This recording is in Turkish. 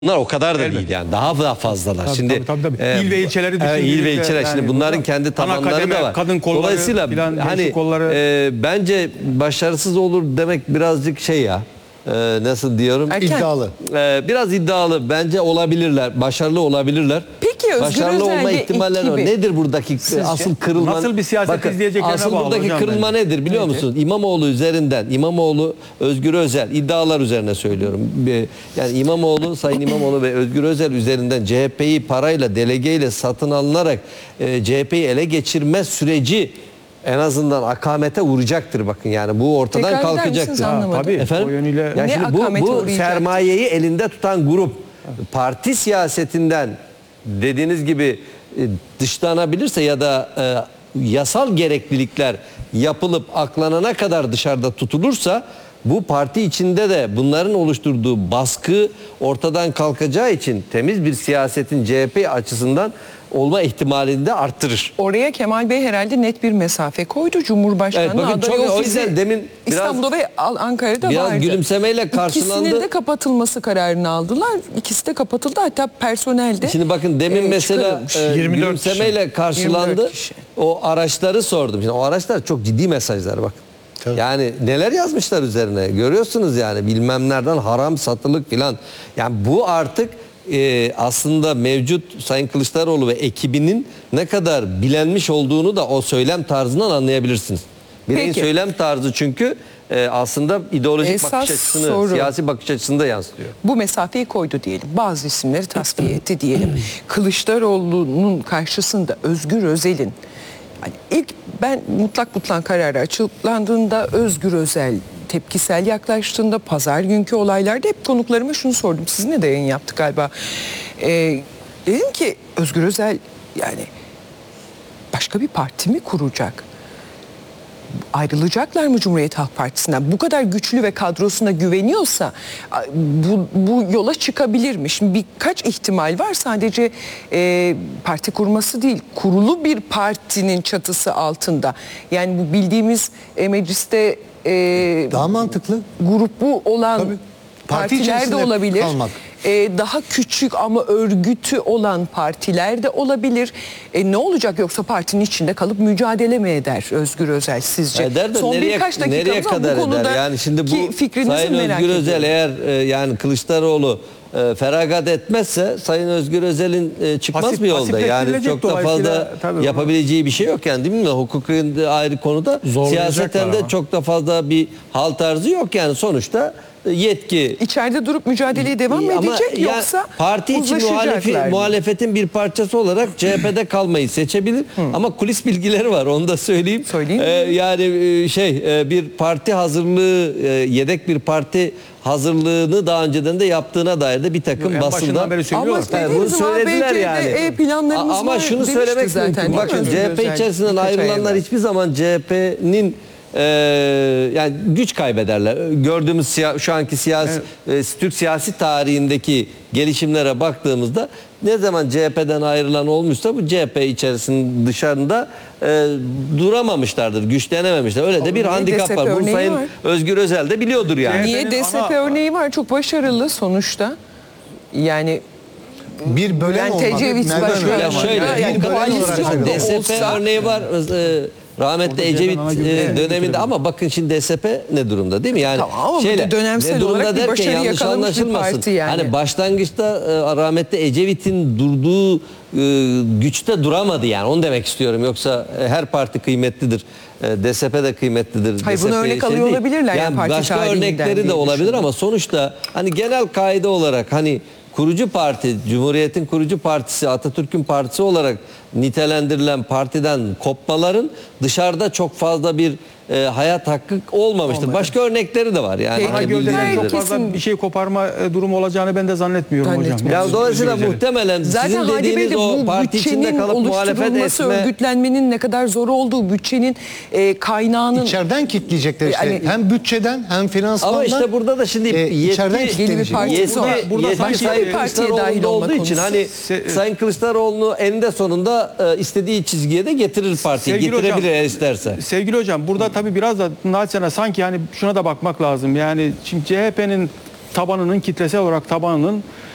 Bunlar o kadar da Elbette. değil yani. Daha fazlalar. Tabii, Şimdi tabii. İl ve ilçeleri il ve ilçeler. yani Şimdi bunların kendi tabanları da var. Kadın kolları, Dolayısıyla filan, hani bence başarısız olur demek birazcık şey ya. Nasıl diyorum? İddialı. Biraz iddialı. Bence olabilirler. Başarılı olabilirler. Peki Özgür başarılı olma Özel'le ihtimalleri var. ekibi Nedir buradaki asıl kırılma? Nasıl bir siyaset izleyeceklerine asıl bağlı buradaki hocam kırılma bence. nedir biliyor musunuz? İmamoğlu üzerinden, İmamoğlu, Özgür Özel iddialar üzerine söylüyorum. Yani İmamoğlu, Sayın İmamoğlu ve Özgür Özel üzerinden CHP'yi parayla, delegeyle satın alınarak CHP'yi ele geçirme süreci en azından akamete uğrayacaktır bakın yani bu ortadan Tekrar eder kalkacaktır. misiniz? Anlamadım. Tabii. Efendim? O yönüyle Ya Ne şimdi akamete bu uğrayacaktır? sermayeyi elinde tutan grup parti siyasetinden dediğiniz gibi dışlanabilirse ya da yasal gereklilikler yapılıp aklanana kadar dışarıda tutulursa bu parti içinde de bunların oluşturduğu baskı ortadan kalkacağı için temiz bir siyasetin CHP açısından olma ihtimalini de arttırır. Oraya Kemal Bey herhalde net bir mesafe koydu. Cumhurbaşkanı Evet, bakın adayı çok- o ofisi yüzden demin biraz- İstanbul'da ve Ankara'da biraz vardı. gülümsemeyle karşılandı. İkisinin de kapatılması kararını aldılar. İkisi de kapatıldı. Hatta personel de Şimdi bakın demin mesela çıkarılmış. 24 gülümsemeyle karşılandı. 24 kişi. O araçları sordum. Şimdi o araçlar çok ciddi mesajlar bak. Tabii. Yani neler yazmışlar üzerine görüyorsunuz yani bilmem nereden haram satılık filan. Yani bu artık aslında mevcut Sayın Kılıçdaroğlu ve ekibinin ne kadar bilenmiş olduğunu da o söylem tarzından anlayabilirsiniz. Bireyin Peki. söylem tarzı çünkü aslında ideolojik Esas bakış açısını, soru. siyasi bakış açısını da yansıtıyor. Bu mesafeyi koydu diyelim. Bazı isimleri tasfiye etti diyelim. Kılıçdaroğlu'nun karşısında Özgür Özel'in yani ilk ben mutlak kararı açıklandığında Özgür Özel tepkisel yaklaştığında pazar günkü olaylarda hep konuklarıma şunu sordum. Sizinle de yayın yaptık galiba. Dedim ki Özgür Özel yani başka bir parti mi kuracak? Ayrılacaklar mı Cumhuriyet Halk Partisi'nden? Bu kadar güçlü ve kadrosuna güveniyorsa bu yola çıkabilirmiş. Birkaç ihtimal var. Sadece parti kurması değil, kurulu bir partinin çatısı altında. Yani bu bildiğimiz mecliste Daha mantıklı. grubu olan Tabii. Parti partiler de içerisinde olabilir. kalmak. Daha küçük ama örgütü olan partiler de olabilir. Ne olacak yoksa partinin içinde kalıp mücadele mi eder Özgür Özel sizce? Eder de Son birkaç nereye dakikamız var. kadar Bu konuda eder? Yani şimdi bu fikrinizi Sayın merak Özgür Özel ediyorum. eğer yani Kılıçdaroğlu feragat etmezse Sayın Özgür Özel'in çıkmaz bir yolda. Yani pasifleştirilecek çok da fazla dolayısıyla tabii yapabileceği bir şey yok yani değil mi? Hukukun ayrı konuda Zorlayacaklar siyaseten de ama. çok da fazla bir hal tarzı yok yani sonuçta yetki. İçeride durup mücadeleye devam mı Ama edecek yani yoksa parti için uzlaşacaklar mı? muhalefetin bir parçası olarak CHP'de kalmayı seçebilir. Ama kulis bilgileri var onu da söyleyeyim. Söyleyin. Yani bir parti hazırlığı yedek bir parti hazırlığını daha önceden de yaptığına dair de bir takım En basında başından beri söylüyorlar. Ama bunu dediğiniz zaman söylediler ABC'de yani. planlarımız Ama var şunu demişti söylemek zaten, mümkün. değil mi Bakın Özgür CHP Özel? içerisinden Birkaç ay ayrılanlar evvel. hiçbir zaman CHP'nin yani güç kaybederler. Gördüğümüz şu anki Türk siyasi tarihindeki gelişimlere baktığımızda ne zaman CHP'den ayrılan olmuşsa bu CHP içerisinin dışarında duramamışlardır, güçlenememişler. Öyle de bir handikap DSP var. Bunu örneği Sayın var. Özgür Özel de biliyordur yani. Niye CHP'nin DSP örneği var çok başarılı sonuçta. Yani Bir bölen Bülent olmak. Ecevit Nereden başka. öyle Ya ama? şöyle Yani bir bölen olarak koalisyon sayılır. da DSP olsa- örneği var. Rahmetli Ecevit döneminde ama bakın şimdi DSP ne durumda değil mi? Yani Tamam ama bu da dönemsel ne durumda olarak bir derken başarı yanlış yakalamış bir anlaşılmasın. parti yani. Hani başlangıçta rahmetli Ecevit'in durduğu güçte duramadı yani onu demek istiyorum. Yoksa her parti kıymetlidir. DSP de kıymetlidir. Hayır, bunu DSP örnek alıyor değil. olabilirler yani parti başka tarihinden örnekleri de diye olabilir düşünüyorum. ama sonuçta hani genel kaide olarak hani kurucu parti, Cumhuriyet'in kurucu partisi, Atatürk'ün partisi olarak nitelendirilen partiden kopmaların dışarıda çok fazla bir hayat hakkı olmamıştır. Başka örnekleri de var yani. Peki. Hani Gövdeden bildiğiniz çok üzere. fazla bir şey koparma durumu olacağını ben de zannetmiyorum hocam. Zannetmiyorum. Ya dolayısıyla Özgür Özel'in. muhtemelen Zaten sizin Hadi Bey dediğiniz de o bu parti içinde bütçenin kalıp muhalefet oluşturulması, etme örgütlenmenin ne kadar zor olduğu, bütçenin kaynağının İçeriden kitleyecekler işte. Yani- Hem bütçeden hem finansmandan. ama işte burada da şimdi içeriden yetki Yeni bir partisi var. Burada yetki sanki Sayın partiye dahil Kılıçdaroğlu'nda olma olduğu için konusu. hani Sayın Kılıçdaroğlu'nu eninde sonunda istediği çizgiye de getirir partiyi. Sevgili Getirebilir hocam, eğer isterse. Sevgili hocam burada tabii biraz da naçizane sanki hani şuna da bakmak lazım. Yani şimdi CHP'nin tabanının kitlesel olarak tabanının